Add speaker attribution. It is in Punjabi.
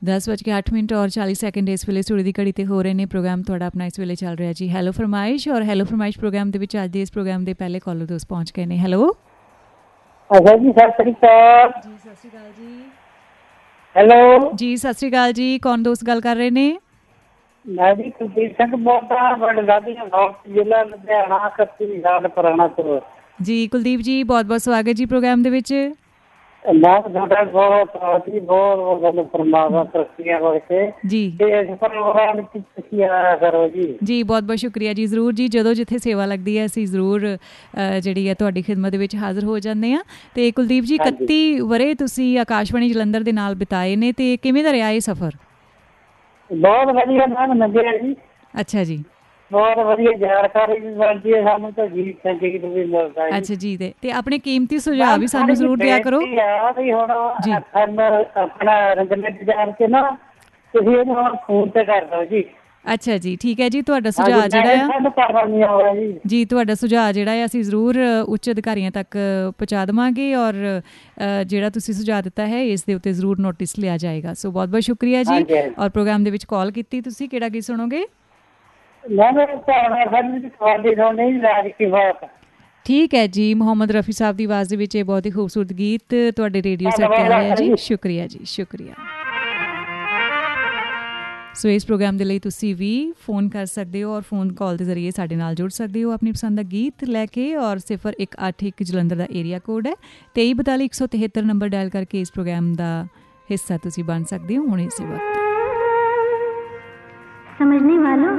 Speaker 1: 10:08 और 40 ਸੈਕਿੰਡ ਇਸ ਵੇਲੇ ਸਟੂਡੀਓ ਦੀ ਘੜੀ ਤੇ ਹੋ ਰਹੇ ਨੇ। ਪ੍ਰੋਗਰਾਮ ਤੁਹਾਡਾ ਆਪਣਾ ਇਸ ਵੇਲੇ ਚੱਲ ਰਿਹਾ ਜੀ ਹੈਲੋ ਫਰਮਾਇਸ਼, ਔਰ ਹੈਲੋ ਫਰਮਾਇਸ਼ ਪ੍ਰੋਗਰਾਮ ਦੇ ਵਿੱਚ ਅੱਜ ਦੇ ਇਸ ਪ੍ਰੋਗਰਾਮ ਦੇ ਪਹਿਲੇ ਕਾਲਰ ਦੋਸਤ ਪਹੁੰਚ ਗਏ ਨੇ। ਹੈਲੋ
Speaker 2: ਜੀ, ਸਤਿ ਸ੍ਰੀ ਅਕਾਲ
Speaker 1: ਜੀ। ਸਤਿ ਸ਼੍ਰੀ ਅਕਾਲ ਜੀ।
Speaker 2: ਹੈਲੋ
Speaker 1: ਜੀ ਸਤਿ ਸ਼੍ਰੀ ਅਕਾਲ ਜੀ, ਕੌਣ ਦੋਸਤ ਗੱਲ ਕਰ ਰਹੇ ਨੇ?
Speaker 2: ਮੈਂ ਜੀ ਕੁਲਦੀਪ ਸਿੰਘ ਬੋਲਦਾ, ਬੜਗਾਦੀਆਂ ਨੌਰਥ ਜ਼ਿਲ੍ਹਾ ਲੁਧਿਆਣਾ, 31 ਸਾਲ ਪੁਰਾਣਾ ਤੋਂ।
Speaker 1: ਜੀ ਕੁਲਦੀਪ ਜੀ, ਬਹੁਤ ਬਹੁਤ ਸਵਾਗਤ ਜੀ ਪ੍ਰੋਗਰਾਮ ਦੇ ਵਿੱਚ।
Speaker 2: ਮੈਂ ਤੁਹਾਡਾ ਬਹੁਤ ਹੀ ਬਹੁਤ ਪਰਮਾਤਮਾ ਤਰੱਕੀਆਂ ਬਖਸ਼ੇ
Speaker 1: ਜੀ
Speaker 2: ਤੇ ਇਸ ਪ੍ਰੋਗਰਾਮ ਵਿੱਚ ਤੁਸੀਂ ਆਇਆ ਕਰੋ ਜੀ।
Speaker 1: ਜੀ ਬਹੁਤ ਬਹੁਤ ਸ਼ੁਕਰੀਆ ਜੀ। ਜ਼ਰੂਰ ਜੀ, ਜਦੋਂ ਜਿੱਥੇ ਸੇਵਾ ਲੱਗਦੀ ਹੈ ਅਸੀਂ ਜ਼ਰੂਰ ਜਿਹੜੀ ਹੈ ਤੁਹਾਡੀ ਖਿਦਮਤ ਦੇ ਵਿੱਚ ਹਾਜ਼ਰ ਹੋ ਜਾਂਦੇ ਹਾਂ। ਅਤੇ ਕੁਲਦੀਪ ਜੀ, 31 ਵਰ੍ਹੇ ਤੁਸੀਂ ਆਕਾਸ਼ਵਾਣੀ ਜਲੰਧਰ ਦੇ ਨਾਲ ਬਿਤਾਏ ਨੇ, ਅਤੇ ਕਿਵੇਂ ਦਾ ਰਿਹਾ ਇਹ ਸਫ਼ਰ?
Speaker 2: ਬਹੁਤ ਵਧੀਆ ਮੈਮ ਲੱਗਿਆ ਜੀ।
Speaker 1: ਅੱਛਾ ਜੀ,
Speaker 2: ਬਹੁਤ ਵਧੀਆ ਜਾਣਕਾਰੀ ਵੀ ਮਿਲਦੀ ਹੈ ਸਾਨੂੰ, ਤਾਂ ਗੀਤ ਸੰਗੀਤ ਵੀ ਮਿਲਦਾ ਹੈ।
Speaker 1: ਅੱਛਾ ਜੀ। ਤੇ ਆਪਣੇ ਕੀਮਤੀ ਸੁਝਾਅ ਵੀ ਸਾਨੂੰ ਜ਼ਰੂਰ ਦਿਆ ਕਰੋ
Speaker 2: ਜੀ। ਹੁਣ ਆਪਣਾ ਰੰਗਲੇ ਜਾਣ ਕੇ ਨਾ ਤੁਸੀਂ ਇਹਨੂੰ ਹੁਣ ਫੋਨ ਤੇ ਕਰ ਦਿਓ ਜੀ।
Speaker 1: ਅੱਛਾ ਜੀ, ਠੀਕ ਹੈ ਜੀ। ਤੁਹਾਡਾ ਸੁਝਾਅ ਜਿਹੜਾ ਆ ਜੀ, ਤੁਹਾਡਾ ਸੁਝਾਅ ਜਿਹੜਾ ਆ ਅਸੀਂ ਜ਼ਰੂਰ ਉੱਚ ਅਧਿਕਾਰੀਆਂ ਤੱਕ ਪਹੁੰਚਾ ਦੇਵਾਂਗੇ, ਔਰ ਜਿਹੜਾ ਤੁਸੀਂ ਸੁਝਾਅ ਦਿੱਤਾ ਹੈ ਇਸ ਦੇ ਉੱਤੇ ਜ਼ਰੂਰ ਨੋਟਿਸ ਲਿਆ ਜਾਏਗਾ। ਸੋ ਬਹੁਤ ਬਹੁਤ ਸ਼ੁਕਰੀਆ ਜੀ। ਔਰ ਪ੍ਰੋਗਰਾਮ ਦੇ ਵਿੱਚ ਕਾਲ ਕੀਤੀ ਤੁਸੀਂ, ਕਿਹੜਾ ਗੀਤ ਸੁਣੋਗੇ? ਠੀਕ ਹੈ ਜੀ, ਮੁਹੰਮਦ ਰਫੀ ਸਾਹਿਬ ਦੀ ਆਵਾਜ਼ ਦੇ ਵਿੱਚ ਇਹ ਬਹੁਤ ਹੀ ਖੂਬਸੂਰਤ ਗੀਤ ਤੁਹਾਡੇ ਰੇਡੀਓ ਸੈੱਟ ਤੇ ਆ ਰਿਹਾ ਜੀ। ਸ਼ੁਕਰੀਆ ਜੀ, ਸ਼ੁਕਰੀਆ। ਸੋ ਇਸ ਪ੍ਰੋਗਰਾਮ ਦੇ ਲਈ ਤੁਸੀਂ ਵੀ ਫੋਨ ਕਰ ਸਕਦੇ ਹੋ, ਔਰ ਫੋਨ ਕਾਲ ਦੇ ਜ਼ਰੀਏ ਸਾਡੇ ਨਾਲ ਜੁੜ ਸਕਦੇ ਹੋ ਆਪਣੀ ਪਸੰਦ ਦਾ ਗੀਤ ਲੈ ਕੇ। ਔਰ 0181 ਜਲੰਧਰ ਦਾ ਏਰੀਆ ਕੋਡ ਹੈ, 2342 ਨੰਬਰ ਡਾਇਲ ਕਰਕੇ ਇਸ ਪ੍ਰੋਗਰਾਮ ਦਾ ਹਿੱਸਾ ਤੁਸੀਂ ਬਣ ਸਕਦੇ ਹੋ ਹੁਣ ਇਸੇ ਵਕਤ। ਸਮਝਣੇ ਵਾਲੋਂ